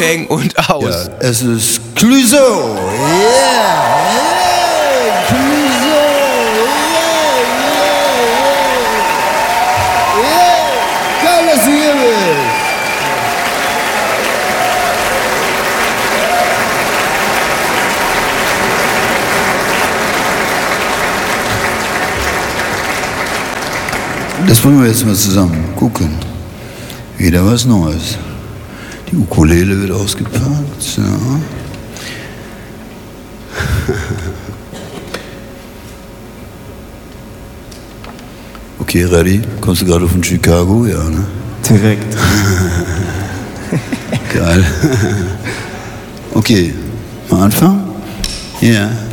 Bang und aus. Ja, es ist Clouseau. Yeah. Clouseau. Yeah. Geil, dass du hier bist. Das wollen wir jetzt mal zusammen gucken. Wieder was Neues. Die Ukulele wird ausgepackt. Ja. Okay, ready? Kommst du gerade von Chicago? Ja, ne? Direkt. Geil. Okay, mal anfangen? Ja. Yeah.